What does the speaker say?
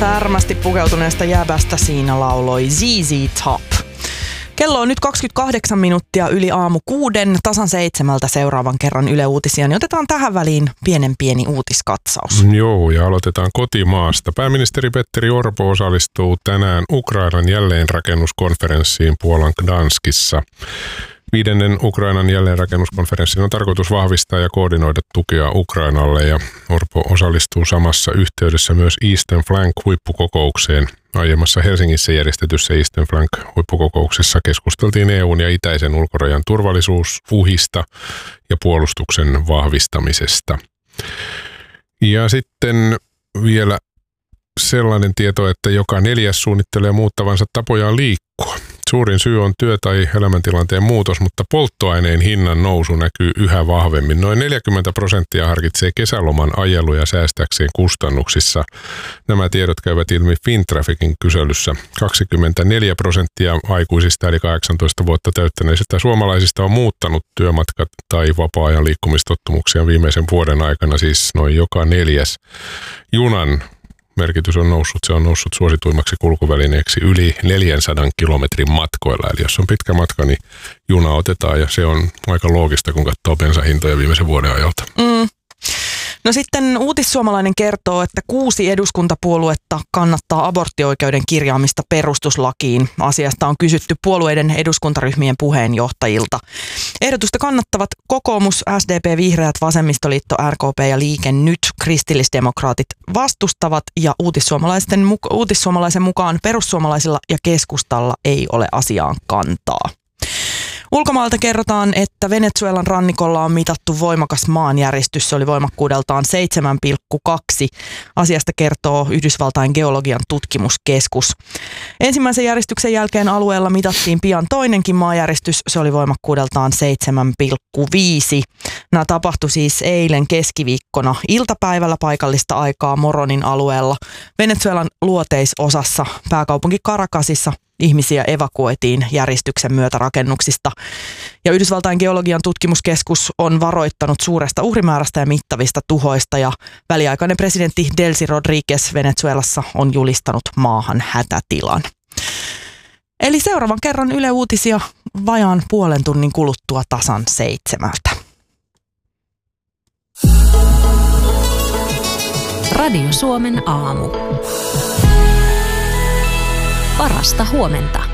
Särmästi pukeutuneesta jäbästä siinä lauloi ZZ Top. Kello on nyt 28 minuuttia yli aamu 6, tasan 7 seuraavan kerran Yle Uutisia. Niin otetaan tähän väliin pieni uutiskatsaus. Joo, ja aloitetaan kotimaasta. Pääministeri Petteri Orpo osallistuu tänään Ukrainan jälleenrakennuskonferenssiin Puolan Gdanskissa. 5. Ukrainan jälleenrakennuskonferenssin on tarkoitus vahvistaa ja koordinoida tukea Ukrainalle, ja Orpo osallistuu samassa yhteydessä myös Eastern Flank-huippukokoukseen. Aiemmassa Helsingissä järjestetyssä Eastern Flank-huippukokouksessa keskusteltiin EUn ja itäisen ulkorajan turvallisuusuhista ja puolustuksen vahvistamisesta. Ja sitten vielä sellainen tieto, että joka 4. suunnittelee muuttavansa tapojaan liikkua. Suurin syy on työ- tai elämäntilanteen muutos, mutta polttoaineen hinnan nousu näkyy yhä vahvemmin. Noin 40% harkitsee kesäloman ajeluja säästääkseen kustannuksissa. Nämä tiedot käyvät ilmi Fintrafficin kyselyssä. 24% aikuisista eli 18 vuotta täyttäneistä suomalaisista on muuttanut työmatkat tai vapaa-ajan liikkumistottumuksia viimeisen vuoden aikana, siis noin joka 4. Junan merkitys on noussut. Se on noussut suosituimmaksi kulkuvälineeksi yli 400 kilometrin matkoilla. Eli jos on pitkä matka, niin juna otetaan, ja se on aika loogista, kun katsoo bensahintoja viimeisen vuoden ajalta. No sitten Uutissuomalainen kertoo, että 6 eduskuntapuoluetta kannattaa aborttioikeuden kirjaamista perustuslakiin. Asiasta on kysytty puolueiden eduskuntaryhmien puheenjohtajilta. Ehdotusta kannattavat kokoomus, SDP, Vihreät, Vasemmistoliitto, RKP ja Liike Nyt. Kristillisdemokraatit vastustavat, ja Uutissuomalaisen mukaan perussuomalaisilla ja keskustalla ei ole asiaan kantaa. Ulkomailta kerrotaan, että Venezuelan rannikolla on mitattu voimakas maanjäristys. Se oli voimakkuudeltaan 7,2. Asiasta kertoo Yhdysvaltain geologian tutkimuskeskus. Ensimmäisen järjestyksen jälkeen alueella mitattiin pian toinenkin maanjäristys. Se oli voimakkuudeltaan 7,5. Nämä tapahtui siis eilen keskiviikkona iltapäivällä paikallista aikaa Moronin alueella. Venezuelan luoteisosassa pääkaupunki Caracasissa ihmisiä evakuoitiin järjestyksen myötä rakennuksista. Ja Yhdysvaltain geologian tutkimuskeskus on varoittanut suuresta uhrimäärästä ja mittavista tuhoista, ja väliaikainen presidentti Delcy Rodriguez Venezuelassa on julistanut maahan hätätilan. Eli seuraavan kerran Yle Uutisia vajaan puolen tunnin kuluttua tasan 7. Radio Suomen aamu. Parasta huomenta.